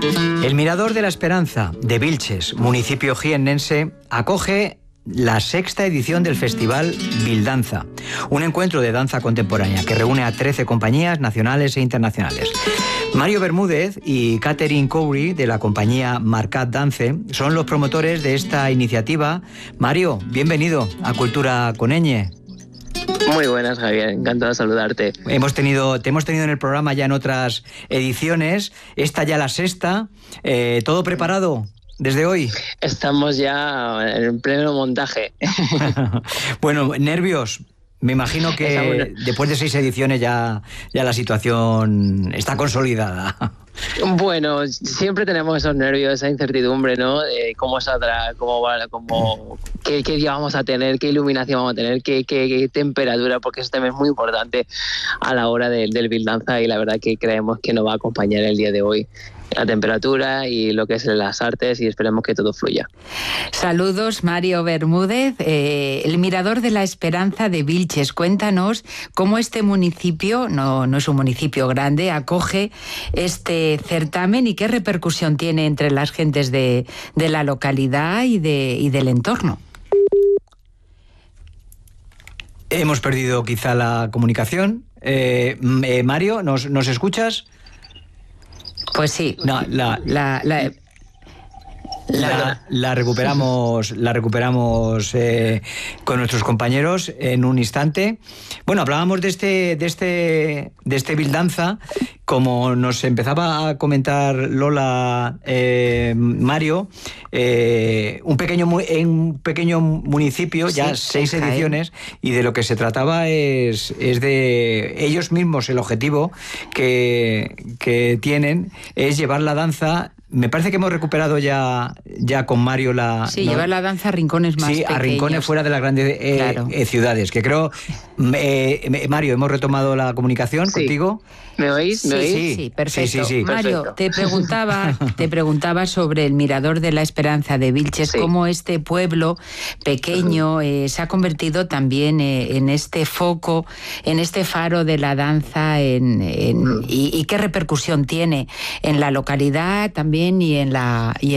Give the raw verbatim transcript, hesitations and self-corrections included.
El Mirador de la Esperanza de Vilches, municipio jiennense, acoge la sexta edición del Festival Bildanza, un encuentro de danza contemporánea que reúne a trece compañías nacionales e internacionales. Mario Bermúdez y Catherine Cowry, de la compañía Marcat Dance, son los promotores de esta iniciativa. Mario, bienvenido a Cultura con ñ. Muy buenas, Javier, encantado de saludarte. Hemos tenido, te hemos tenido en el programa ya en otras ediciones, esta ya la sexta. Eh, ¿todo preparado desde hoy? Estamos ya en pleno montaje. Bueno, nervios. Me imagino que después de seis ediciones ya, ya la situación está consolidada. Bueno, siempre tenemos esos nervios, esa incertidumbre, ¿no? De cómo saldrá, cómo va, cómo, qué, qué día vamos a tener, qué iluminación vamos a tener, qué, qué, qué temperatura, porque eso también es muy importante a la hora de, del Bildanza, y la verdad que creemos que nos va a acompañar el día de hoy la temperatura y lo que es las artes, y esperemos que todo fluya. Saludos, Mario Bermúdez. Eh, el Mirador de la Esperanza de Vilches. Cuéntanos cómo este municipio, no, no es un municipio grande, acoge este certamen y qué repercusión tiene entre las gentes de, de la localidad y, de, y del entorno. Hemos perdido quizá la comunicación. Eh, eh, Mario, ¿nos, ¿nos escuchas? Pues sí. No, la, la, la, la, la recuperamos, la recuperamos eh, con nuestros compañeros en un instante. Bueno, hablábamos de este, de este, de este Bildanza. Como nos empezaba a comentar Lola, eh, Mario, eh, un pequeño un pequeño municipio, sí, ya seis ediciones, y de lo que se trataba es, es de ellos mismos. El objetivo que, que tienen es llevar la danza. Me parece que hemos recuperado ya, ya con Mario la... Sí, ¿no? llevar la danza a rincones más sí, pequeños. Sí, a rincones fuera de las grandes eh, claro. eh, ciudades, que creo... Eh, Mario, ¿hemos retomado la comunicación sí. contigo? ¿Me oís? ¿Me sí, oís? Sí, sí, perfecto. Sí, sí, sí. Mario, perfecto. te preguntaba, te preguntaba sobre el Mirador de la Esperanza de Vilches, sí. cómo este pueblo pequeño eh, se ha convertido también eh, en este foco, en este faro de la danza, en, en, y, y qué repercusión tiene en la localidad también y en la... Y